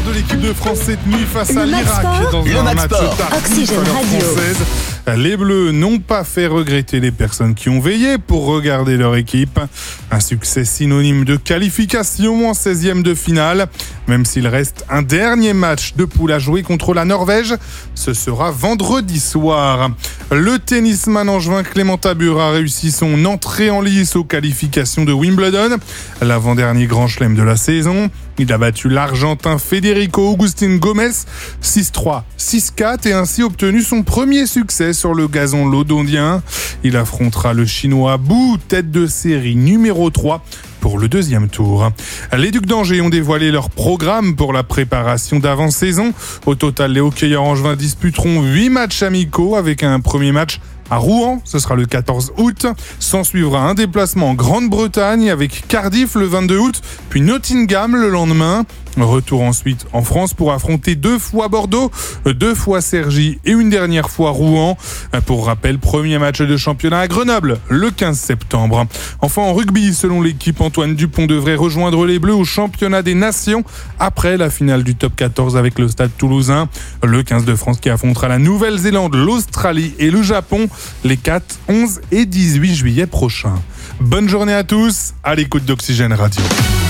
de l'équipe de France cette nuit face à l'Irak dans un match tardif à l'heure française. Les Bleus n'ont pas fait regretter les personnes qui ont veillé pour regarder leur équipe. Un succès synonyme de qualification en 16e de finale. Même s'il reste un dernier match de poule à jouer contre la Norvège, ce sera vendredi soir. Le tennisman angevin Clément Tabur a réussi son entrée en lice aux qualifications de Wimbledon, l'avant-dernier grand chelem de la saison. Il a battu l'Argentin Federico Agustín Gómez 6-3, 6-4 et ainsi obtenu son premier succès sur le gazon londonien. Il affrontera le Chinois Bu, tête de série numéro 3. Pour le deuxième tour. Les Ducs d'Angers ont dévoilé leur programme pour la préparation d'avant-saison. Au total, les hockeyeurs angevins disputeront 8 matchs amicaux avec un premier match à Rouen, ce sera le 14 août. S'en suivra un déplacement en Grande-Bretagne avec Cardiff le 22 août, puis Nottingham le lendemain. Retour ensuite en France pour affronter 2 fois Bordeaux, 2 fois Cergy et une dernière fois Rouen. Pour rappel, premier match de championnat à Grenoble le 15 septembre. Enfin en rugby, selon l'équipe, Antoine Dupont devrait rejoindre les Bleus au championnat des nations après la finale du top 14 avec le Stade Toulousain. Le 15 de France qui affrontera la Nouvelle-Zélande, l'Australie et le Japon les 4, 11 et 18 juillet prochains. Bonne journée à tous, à l'écoute d'Oxygène Radio.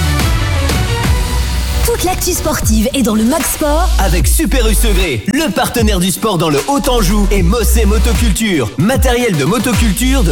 Toute l'actu sportive est dans le Mag Sport avec Super U Segré, le partenaire du sport dans le Haut-Anjou et Mossé Motoculture. Matériel de motoculture de